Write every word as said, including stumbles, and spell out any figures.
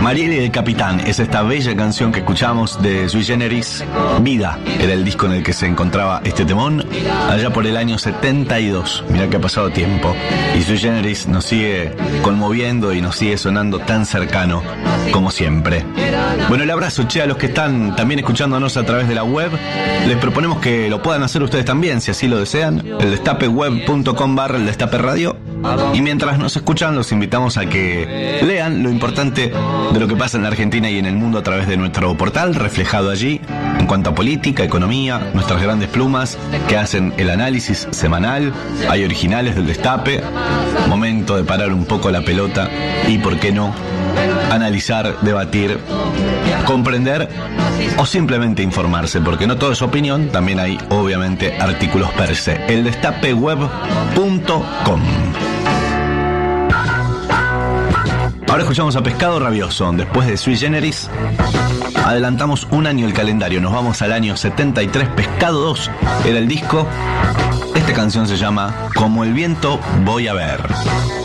Mariel y el Capitán es esta bella canción que escuchamos de Sui Generis. Vida era el disco en el que se encontraba este temón allá por el año setenta y dos. Mirá que ha pasado tiempo y Sui Generis nos sigue conmoviendo y nos sigue sonando tan cercano como siempre. Bueno, el abrazo, che, a los que están también escuchándonos a través de la web. Les proponemos que lo puedan hacer ustedes también, si así lo desean. El destapeweb punto com barra el destape radio. Y mientras nos escuchan, los invitamos a que lean lo importante de lo que pasa en la Argentina y en el mundo a través de nuestro portal, reflejado allí en cuanto a política, economía, nuestras grandes plumas que hacen el análisis semanal. Hay originales del Destape. Momento de parar un poco la pelota y, ¿por qué no?, analizar, debatir, comprender o simplemente informarse, porque no todo es opinión, también hay obviamente artículos per se. el destapeweb punto com. Ahora escuchamos a Pescado Rabioso. Después de Sui Generis adelantamos un año el calendario, nos vamos al año setenta y tres. Pescado dos era el disco. Esta canción se llama Como el viento voy a ver.